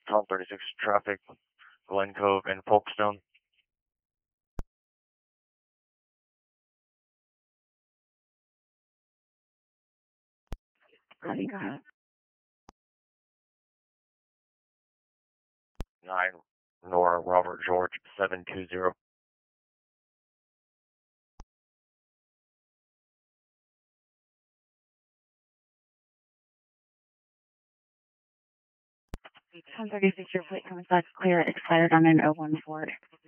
Tom 36 traffic, Glen Cove and Folkestone. Go ahead. 9 Nora Robert George 720. Tom 36, your flight comes back clear, expired on an 01 Ford.